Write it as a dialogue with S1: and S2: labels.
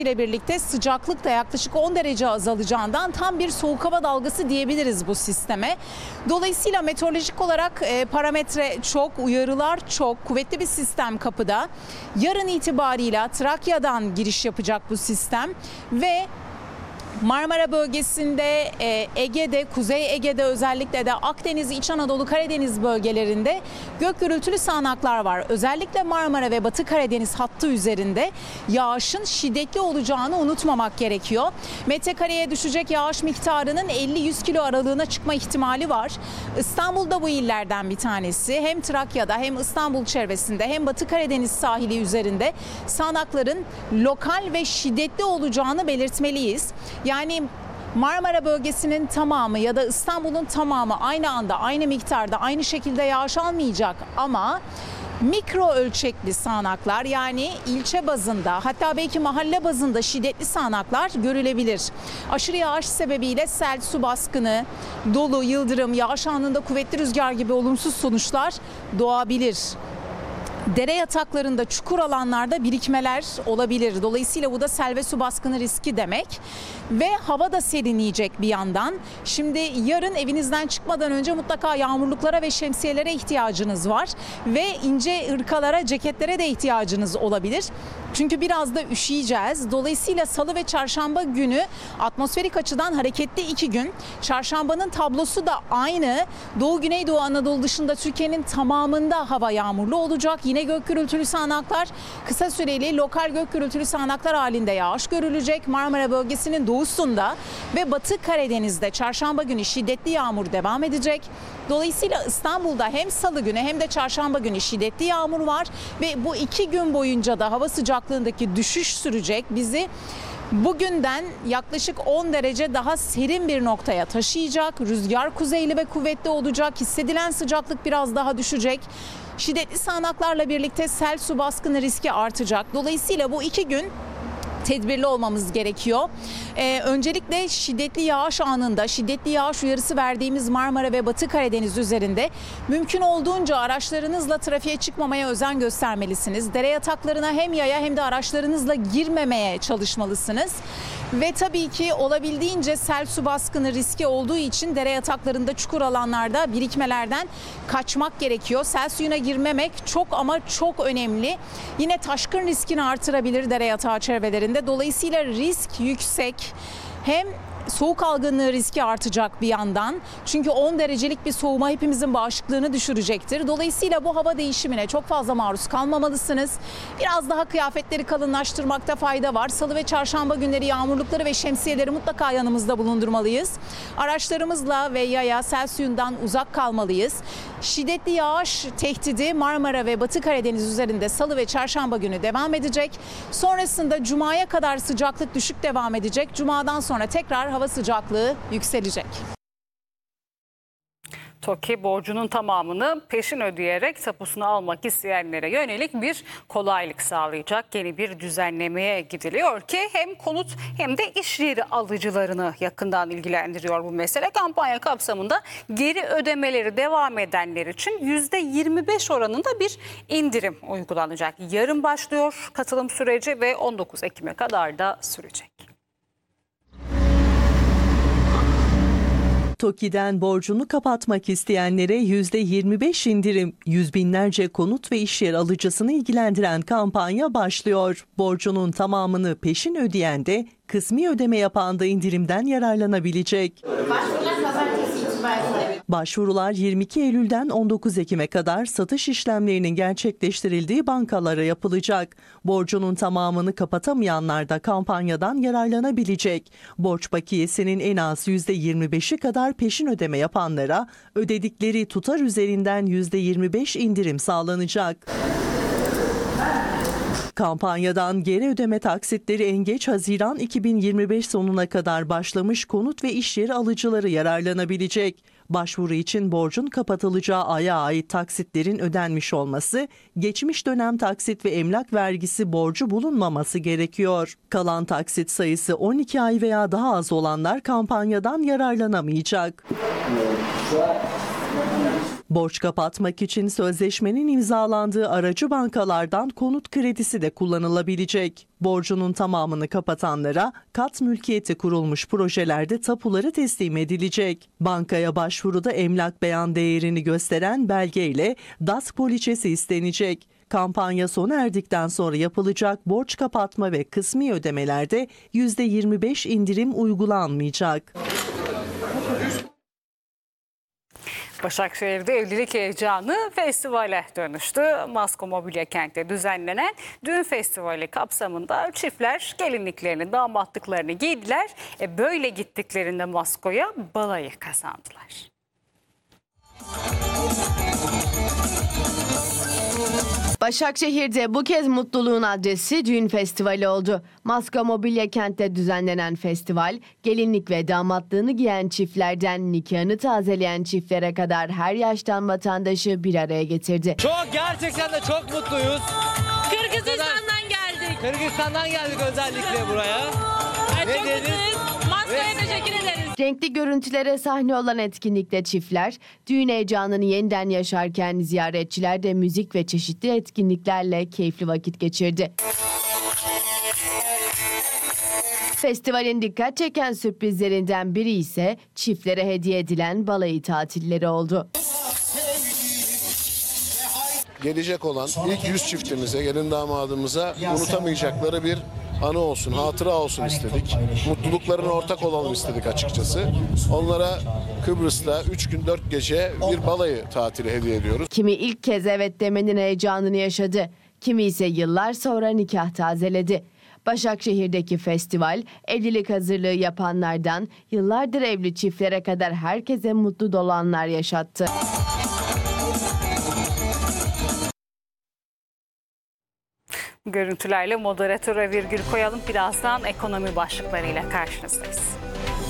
S1: ile birlikte sıcaklık da yaklaşık 10 derece azalacağından tam bir soğuk hava dalgası diyebiliriz bu sisteme. Dolayısıyla meteorolojik olarak parametre çok, uyarılar çok, kuvvetli bir sistem kapıda. Yarın itibarıyla Trakya'dan giriş yapacak bu sistem ve Marmara bölgesinde, Ege'de, Kuzey Ege'de özellikle de Akdeniz, İç Anadolu, Karadeniz bölgelerinde gök gürültülü sağanaklar var. Özellikle Marmara ve Batı Karadeniz hattı üzerinde yağışın şiddetli olacağını unutmamak gerekiyor. Metrekareye düşecek yağış miktarının 50-100 kilo aralığına çıkma ihtimali var. İstanbul'da bu illerden bir tanesi. Hem Trakya'da hem İstanbul çevresinde hem Batı Karadeniz sahili üzerinde sağanakların lokal ve şiddetli olacağını belirtmeliyiz. Yani Marmara bölgesinin tamamı ya da İstanbul'un tamamı aynı anda, aynı miktarda, aynı şekilde yağış almayacak ama mikro ölçekli sağanaklar, yani ilçe bazında, hatta belki mahalle bazında şiddetli sağanaklar görülebilir. Aşırı yağış sebebiyle sel, su baskını, dolu, yıldırım, yağış anında kuvvetli rüzgar gibi olumsuz sonuçlar doğabilir. Dere yataklarında, çukur alanlarda birikmeler olabilir. Dolayısıyla bu da sel ve su baskını riski demek. Ve hava da serinleyecek bir yandan. Şimdi yarın evinizden çıkmadan önce mutlaka yağmurluklara ve şemsiyelere ihtiyacınız var. Ve ince ırkalara, ceketlere de ihtiyacınız olabilir. Çünkü biraz da üşüyeceğiz. Dolayısıyla salı ve çarşamba günü atmosferik açıdan hareketli 2 gün. Çarşambanın tablosu da aynı. Doğu Güneydoğu Anadolu dışında Türkiye'nin tamamında hava yağmurlu olacak. Yine gök gürültülü sağanaklar, kısa süreli lokal gök gürültülü sağanaklar halinde yağış görülecek. Marmara bölgesinin doğusunda ve Batı Karadeniz'de çarşamba günü şiddetli yağmur devam edecek. Dolayısıyla İstanbul'da hem salı günü hem de çarşamba günü şiddetli yağmur var ve bu 2 gün boyunca da hava sıcaklığındaki düşüş sürecek. Bizi bugünden yaklaşık 10 derece daha serin bir noktaya taşıyacak. Rüzgar kuzeyli ve kuvvetli olacak. Hissedilen sıcaklık biraz daha düşecek. Şiddetli sağanaklarla birlikte sel, su baskını riski artacak. Dolayısıyla bu 2 gün tedbirli olmamız gerekiyor. Öncelikle şiddetli yağış anında, şiddetli yağış uyarısı verdiğimiz Marmara ve Batı Karadeniz üzerinde mümkün olduğunca araçlarınızla trafiğe çıkmamaya özen göstermelisiniz. Dere yataklarına hem yaya hem de araçlarınızla girmemeye çalışmalısınız. Ve tabii ki olabildiğince sel, su baskını riski olduğu için dere yataklarında, çukur alanlarda birikmelerden kaçmak gerekiyor. Sel suyuna girmemek çok ama çok önemli. Yine taşkın riskini artırabilir dere yatağı çevrelerinde. Dolayısıyla risk yüksek. Hem soğuk algınlığı riski artacak bir yandan. Çünkü 10 derecelik bir soğuma hepimizin bağışıklığını düşürecektir. Dolayısıyla bu hava değişimine çok fazla maruz kalmamalısınız. Biraz daha kıyafetleri kalınlaştırmakta fayda var. Salı ve çarşamba günleri yağmurlukları ve şemsiyeleri mutlaka yanımızda bulundurmalıyız. Araçlarımızla ve yaya, sel suyundan uzak kalmalıyız. Şiddetli yağış tehdidi Marmara ve Batı Karadeniz üzerinde salı ve çarşamba günü devam edecek. Sonrasında Cuma'ya kadar sıcaklık düşük devam edecek. Cuma'dan sonra tekrar hava sıcaklığı yükselecek.
S2: TOKİ borcunun tamamını peşin ödeyerek tapusunu almak isteyenlere yönelik bir kolaylık sağlayacak yeni bir düzenlemeye gidiliyor ki hem konut hem de iş yeri alıcılarını yakından ilgilendiriyor bu mesele. Kampanya kapsamında geri ödemeleri devam edenler için %25 oranında bir indirim uygulanacak. Yarın başlıyor katılım süreci ve 19 Ekim'e kadar da sürecek.
S3: TOKİ'den borcunu kapatmak isteyenlere %25 indirim, yüz binlerce konut ve iş yer alıcısını ilgilendiren kampanya başlıyor. Borcunun tamamını peşin ödeyen de kısmi ödeme yapan da indirimden yararlanabilecek. Başvurular 22 Eylül'den 19 Ekim'e kadar satış işlemlerinin gerçekleştirildiği bankalara yapılacak. Borcunun tamamını kapatamayanlar da kampanyadan yararlanabilecek. Borç bakiyesinin en az %25'i kadar peşin ödeme yapanlara ödedikleri tutar üzerinden %25 indirim sağlanacak. Kampanyadan geri ödeme taksitleri en geç Haziran 2025 sonuna kadar başlamış konut ve iş yeri alıcıları yararlanabilecek. Başvuru için borcun kapatılacağı aya ait taksitlerin ödenmiş olması, geçmiş dönem taksit ve emlak vergisi borcu bulunmaması gerekiyor. Kalan taksit sayısı 12 ay veya daha az olanlar kampanyadan yararlanamayacak. Borç kapatmak için sözleşmenin imzalandığı aracı bankalardan konut kredisi de kullanılabilecek. Borcunun tamamını kapatanlara kat mülkiyeti kurulmuş projelerde tapuları teslim edilecek. Bankaya başvuruda emlak beyan değerini gösteren belgeyle DASK poliçesi istenecek. Kampanya sona erdikten sonra yapılacak borç kapatma ve kısmi ödemelerde %25 indirim uygulanmayacak.
S2: Başakşehir'de evlilik heyecanı festivale dönüştü. Masko Mobilya Kent'te düzenlenen düğün festivali kapsamında çiftler gelinliklerini, damatlıklarını giydiler. Böyle gittiklerinde Masko'ya balayı kazandılar.
S4: Başakşehir'de bu kez mutluluğun adresi düğün festivali oldu. Masko Mobilya Kent'te düzenlenen festival, gelinlik ve damatlığını giyen çiftlerden nikahını tazeleyen çiftlere kadar her yaştan vatandaşı bir araya getirdi.
S5: Gerçekten de çok mutluyuz.
S6: Kırgızistan'dan geldik.
S5: Kırgızistan'dan geldik özellikle buraya.
S6: Çok mutluyuz. Masko'ya teşekkür ederiz.
S4: Renkli görüntülere sahne olan etkinlikte çiftler, düğün heyecanını yeniden yaşarken ziyaretçiler de müzik ve çeşitli etkinliklerle keyifli vakit geçirdi. Festivalin dikkat çeken sürprizlerinden biri ise çiftlere hediye edilen balayı tatilleri oldu.
S7: Gelecek olan ilk 100 çiftimize, gelin damadımıza unutamayacakları bir anı olsun, hatıra olsun istedik. Mutluluklarına ortak olalım istedik açıkçası. Onlara Kıbrıs'ta 3 gün 4 gece bir balayı tatili hediye ediyoruz.
S4: Kimi ilk kez evet demenin heyecanını yaşadı. Kimi ise yıllar sonra nikah tazeledi. Başakşehir'deki festival, evlilik hazırlığı yapanlardan yıllardır evli çiftlere kadar herkese mutlu dolu anlar yaşattı.
S2: Görüntülerle moderatöre virgül koyalım. Birazdan ekonomi başlıklarıyla karşınızdayız.